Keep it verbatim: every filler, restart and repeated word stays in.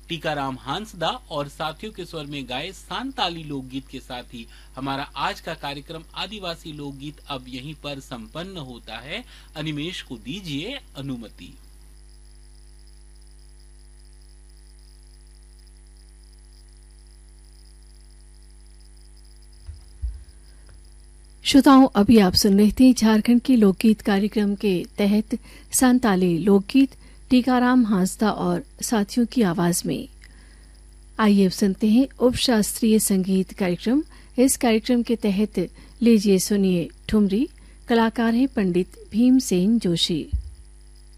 टीकाराम हांसदा और साथियों के स्वर में गाए सांताली लोकगीत के साथ ही हमारा आज का कार्यक्रम आदिवासी लोकगीत अब यहीं पर संपन्न होता है। अनिमेष को दीजिए अनुमति। श्रोताओं, अभी आप सुन रहे थे झारखंड के लोकगीत कार्यक्रम के तहत सांताली लोकगीत टीकाराम हांसदा और साथियों की आवाज में। आइए अब सुनते हैं उपशास्त्रीय संगीत कार्यक्रम। इस कार्यक्रम के तहत लीजिए सुनिए ठुमरी। कलाकार हैं पंडित भीमसेन जोशी।